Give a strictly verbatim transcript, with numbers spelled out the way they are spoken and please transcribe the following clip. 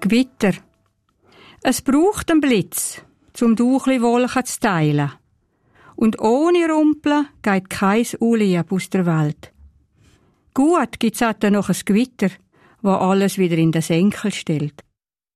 Gewitter. Es braucht einen Blitz, um Duchli Wolken zu teilen. Und ohne Rumpeln geht kein Unlieb aus der Welt. Gut gibt's auch noch ein Gewitter, das alles wieder in den Senkel stellt.